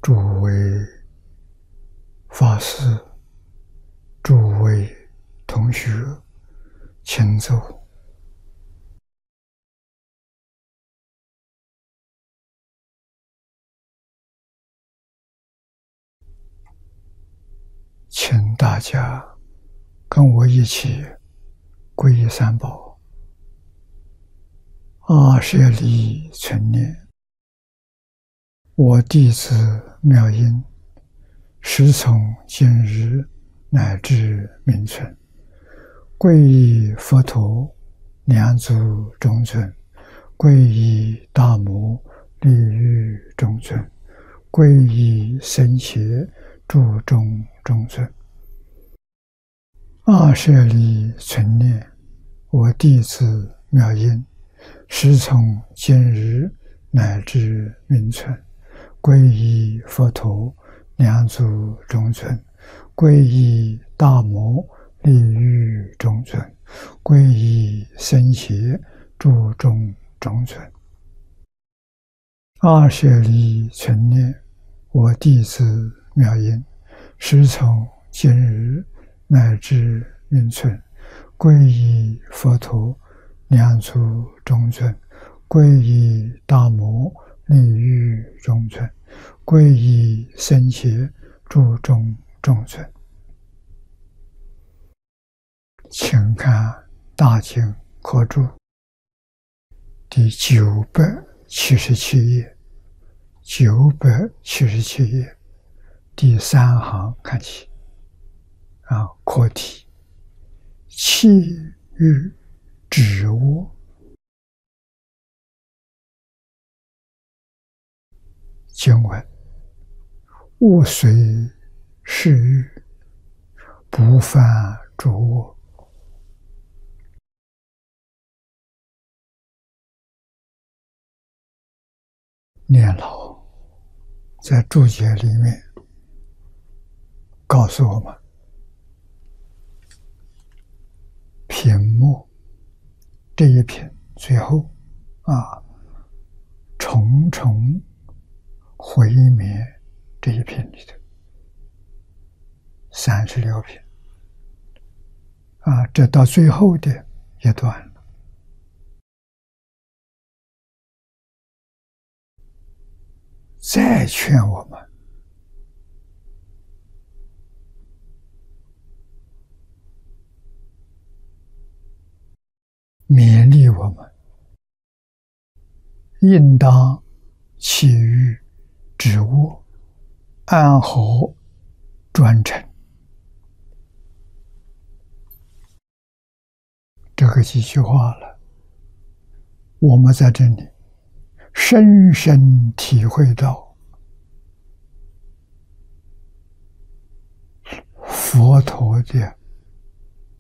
诸位法师、诸位同学，请坐。请大家跟我一起皈依三宝，阿舍利存念。我弟子妙音，时从今日乃至明存，皈依佛陀，两足中尊；皈依大摩，利欲中尊；皈依僧伽，注中中尊。阿舍利存念。我弟子妙音，时从今日乃至明存，皈依佛陀，两足中尊；皈依大摩，利欲中尊；皈依僧伽，注中中尊。阿舍利存念。我弟子妙音，时从今日乃至明存，皈依佛陀，两足中尊；皈依大摩，利欲中尊；皈依僧伽，注中中尊。请看大经科注第977页，977页第3行看起。课题：气欲止卧。经文：勿随事欲，不犯着卧。念老在注解里面告诉我们，品末这一品最后重重回灭这一品里的36品这到最后的一段了，再劝我们勉励我们应当气欲止卧，安和专诚。这个几句话了，我们在这里深深体会到佛陀的